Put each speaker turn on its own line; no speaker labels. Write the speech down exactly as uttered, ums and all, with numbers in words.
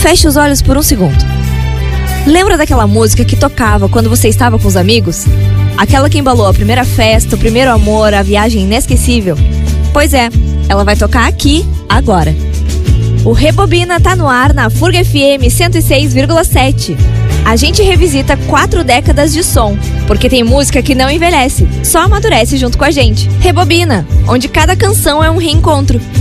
Feche os olhos por um segundo. Lembra daquela música que tocava quando você estava com os amigos? Aquela que embalou a primeira festa, o primeiro amor, a viagem inesquecível? Pois é, ela vai tocar aqui, agora. O Rebobina tá no ar na Furga F M cento e seis vírgula sete. A gente revisita quatro décadas de som, porque tem música que não envelhece, só amadurece junto com a gente. Rebobina, onde cada canção é um reencontro.